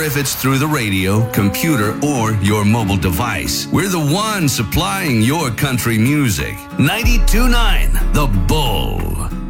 matter if it's through the radio, computer, or your mobile device. We're the one supplying your country music. 92.9 The Bull.